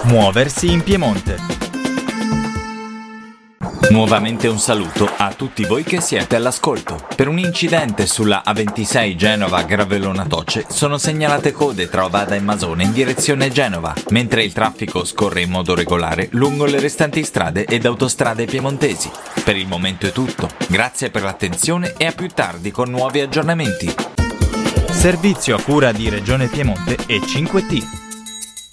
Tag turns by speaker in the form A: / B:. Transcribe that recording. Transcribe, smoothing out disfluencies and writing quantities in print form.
A: Muoversi in Piemonte. Nuovamente un saluto a tutti voi che siete all'ascolto. Per un incidente sulla A26 Genova-Gravellona-Toce sono segnalate code tra Ovada e Masone in direzione Genova, mentre il traffico scorre in modo regolare lungo le restanti strade ed autostrade piemontesi. Per il momento è tutto, grazie per l'attenzione e a più tardi con nuovi aggiornamenti. Servizio a cura di Regione Piemonte e 5T.